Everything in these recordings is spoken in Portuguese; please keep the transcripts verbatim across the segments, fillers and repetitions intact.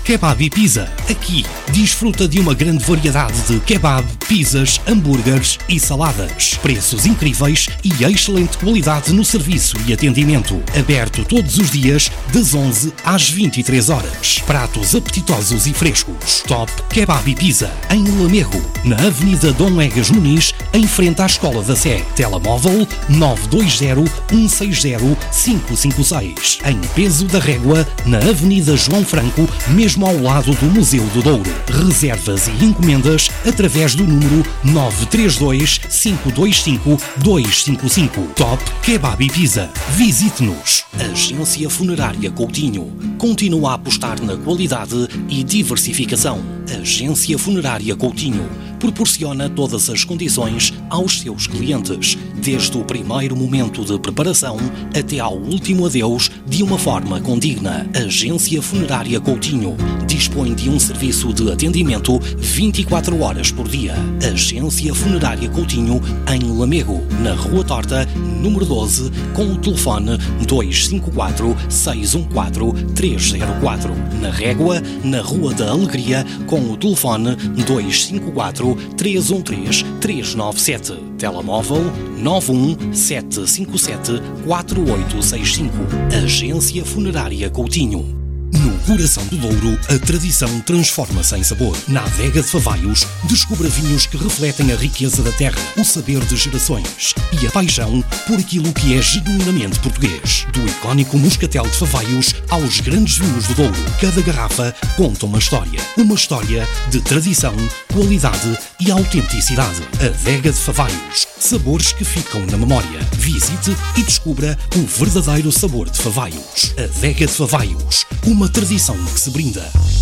Kebab e Pizza. Aqui, desfruta de uma grande variedade de kebab, pizzas, hambúrgueres e saladas. Preços incríveis e excelente qualidade no serviço e atendimento. Aberto todos os dias, das onze às vinte e três horas. Pratos apetitosos e frescos. Top Kebab e Pizza, em Lamego, na Avenida Dom Egas Muniz, em frente à Escola da Sé. Telemóvel nove dois zero, um seis zero, cinco cinco seis. Em Peso da Régua, na Avenida João Franco, mesmo ao lado do Museu do Douro. Reservas e encomendas através do número nove três dois, cinco dois cinco, dois cinco cinco. Top Kebab e Pizza. Visite-nos. Agência Funerária Coutinho continua a apostar na qualidade e diversificação. Agência Funerária Coutinho proporciona todas as condições aos seus clientes, desde o primeiro momento de preparação até ao último adeus, de uma forma condigna. Agência Funerária Coutinho dispõe de um serviço de atendimento vinte e quatro horas por dia. Agência Funerária Coutinho, em Lamego, na Rua Torta, número doze, com o telefone dois cinco quatro, seis um quatro, três zero quatro. Na Régua, na Rua da Alegria, com o telefone dois cinco quatro, três um três, três nove sete. Telemóvel nove um sete cinco sete, quatro oito seis cinco. Agência Funerária Coutinho. No coração do Douro, a tradição transforma-se em sabor. Na Adega de Favaios, descubra vinhos que refletem a riqueza da terra, o saber de gerações e a paixão por aquilo que é genuinamente português. Do icónico Moscatel de Favaios aos grandes vinhos do Douro, cada garrafa conta uma história. Uma história de tradição, qualidade e autenticidade. Adega de Favaios. Sabores que ficam na memória. Visite e descubra o verdadeiro sabor de Favaios. Adega de Favaios. Uma tradição que se brinda.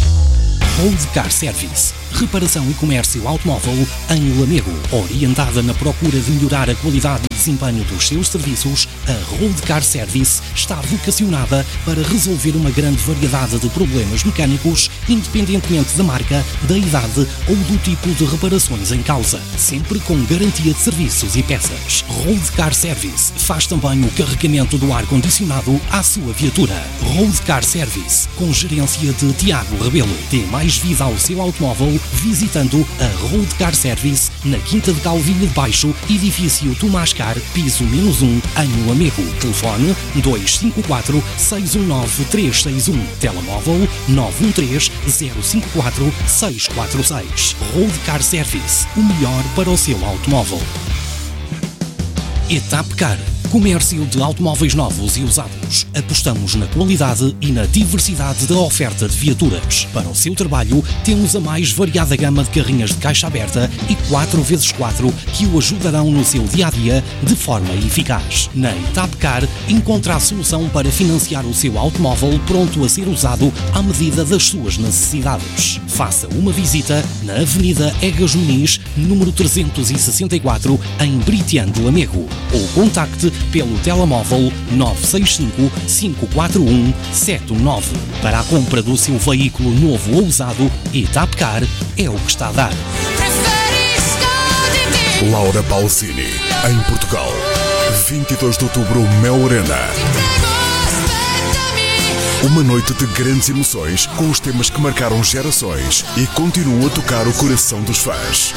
Road Car Service. Reparação e comércio automóvel em Lamego. Orientada na procura de melhorar a qualidade e desempenho dos seus serviços, a Road Car Service está vocacionada para resolver uma grande variedade de problemas mecânicos, independentemente da marca, da idade ou do tipo de reparações em causa. Sempre com garantia de serviços e peças. Road Car Service faz também o carregamento do ar-condicionado à sua viatura. Road Car Service, com gerência de Tiago Rebelo. Dê mais vida ao seu automóvel visitando a Road Car Service na Quinta de Calvilha de Baixo, edifício Tomás Car, piso menos um, em Lamego. Telefone dois cinco quatro, seis um nove, três seis um. Telemóvel nove um três, zero cinco quatro, seis quatro seis. Road Car Service, o melhor para o seu automóvel. Etapcar. Comércio de automóveis novos e usados. Apostamos na qualidade e na diversidade da oferta de viaturas. Para o seu trabalho, temos a mais variada gama de carrinhas de caixa aberta e quatro por quatro que o ajudarão no seu dia-a-dia de forma eficaz. Na Etapcar, encontra a solução para financiar o seu automóvel pronto a ser usado à medida das suas necessidades. Faça uma visita na Avenida Egas Muniz, número trezentos e sessenta e quatro, em Britian de Lamego, ou contacte pelo telemóvel nove seis cinco, cinco quatro um, sete um nove. Para a compra do seu veículo novo ou usado, Etapcar é o que está a dar. Laura Pausini, em Portugal. vinte e dois de outubro, Mel Arena. Uma noite de grandes emoções com os temas que marcaram gerações e continuam a tocar o coração dos fãs.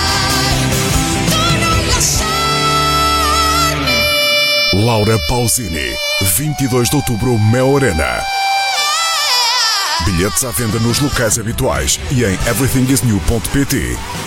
Laura Pausini, vinte e dois de outubro, Mel Arena. Bilhetes à venda nos locais habituais e em everything is new ponto pt.